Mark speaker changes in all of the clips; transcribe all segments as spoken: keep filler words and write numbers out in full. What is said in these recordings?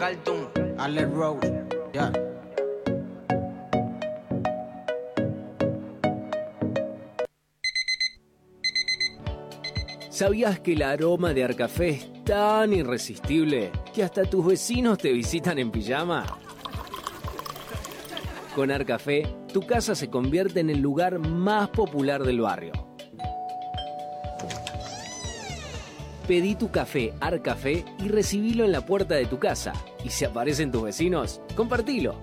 Speaker 1: Cartoon, Alert Road, ya. Yeah.
Speaker 2: ¿Sabías que el aroma de Arcafé es tan irresistible que hasta tus vecinos te visitan en pijama? Con Arcafé, tu casa se convierte en el lugar más popular del barrio. Pedí tu café Arcafé y recibilo en la puerta de tu casa. Y si aparecen tus vecinos, compartilo.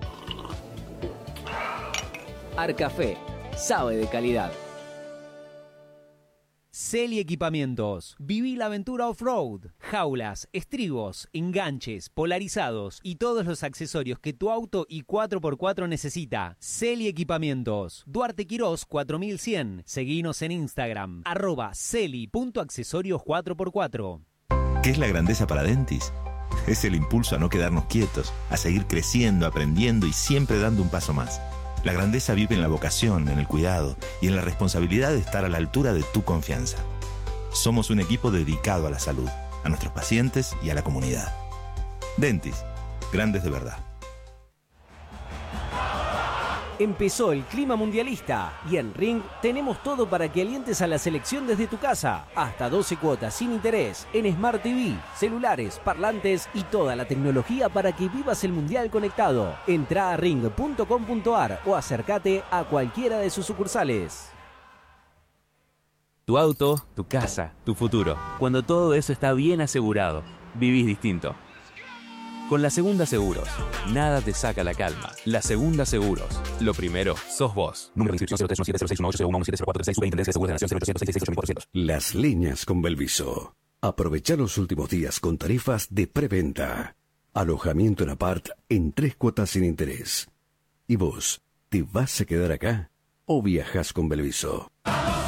Speaker 2: Arcafé, sabe de calidad.
Speaker 3: Celi Equipamientos. Viví la aventura off-road. Jaulas, estribos, enganches, polarizados y todos los accesorios que tu auto y cuatro por cuatro necesita. Celi Equipamientos. Duarte Quirós cuatro mil cien. Seguinos en Instagram. Arroba celi.accesorios cuatro por cuatro.
Speaker 4: ¿Qué es la grandeza para Dentis? Es el impulso a no quedarnos quietos, a seguir creciendo, aprendiendo y siempre dando un paso más. La grandeza vive en la vocación, en el cuidado y en la responsabilidad de estar a la altura de tu confianza. Somos un equipo dedicado a la salud, a nuestros pacientes y a la comunidad. Dentis, grandes de verdad.
Speaker 2: Empezó el clima mundialista y en Ring tenemos todo para que alientes a la selección desde tu casa. Hasta doce cuotas sin interés en Smart T V, celulares, parlantes y toda la tecnología para que vivas el mundial conectado. Entrá a ring punto com punto ar o acércate a cualquiera de sus sucursales.
Speaker 5: Tu auto, tu casa, tu futuro. Cuando todo eso está bien asegurado, vivís distinto. Con La Segunda Seguros, nada te saca la calma. La Segunda Seguros, lo primero sos vos. Número de inscripción cero tres uno siete cero seis uno ocho cero uno siete cero cuatro seis. Superintendencia de Seguros de la Nación cero ochocientos sesenta y seis sesenta y ocho mil cuatrocientos.
Speaker 6: Las leñas con Belviso. Aprovecha los últimos días con tarifas de preventa. Alojamiento en apart en tres cuotas sin interés. ¿Y vos, te vas a quedar acá o viajas con Belviso?